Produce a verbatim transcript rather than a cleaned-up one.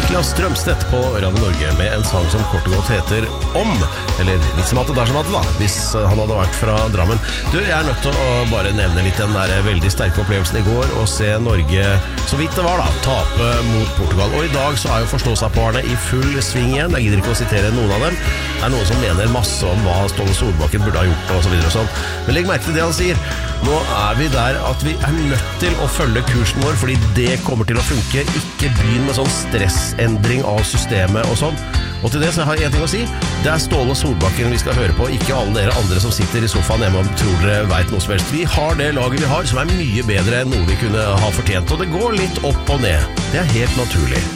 Niklas Strømstedt på Radio Norge med en sang som kort og godt heter Om, eller litt som at det der som at det da, hvis han hadde vært fra Drammen. Du, jeg er nødt til å bare nevne litt den der veldig sterke opplevelsen i går og se Norge, så vidt det var da, tape mot Portugal. Og i dag så er jo forståsapåerne i full sving igjen. Jeg gidder ikke å sitere noen av dem. Det er noen som mener masse om hva Ståle Solbakken burde ha gjort og så videre og sånn. Men legg merke til det han sier. Nå er vi der at vi er nødt til å følge kursen vår, fordi det kommer til å funke. Ikke begynn med sånn stressendring av systemet og sånn. Og til det så har jeg en ting å si. Det er Ståle Solbakken vi skal høre på, ikke alle dere andre som sitter i sofaen hjemme og tror dere vet noe som helst. Vi har det laget vi har, som er mye bedre enn noe vi kunne ha fortjent. Og det går litt opp og ned. Det er helt naturlig.